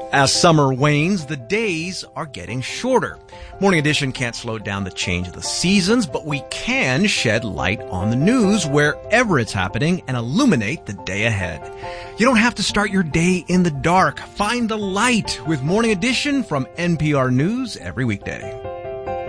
As summer wanes, the days are getting shorter. Morning Edition can't slow down the change of the seasons, but we can shed light on the news wherever it's happening and illuminate the day ahead. You don't have to start your day in the dark. Find the light with Morning Edition from NPR News every weekday.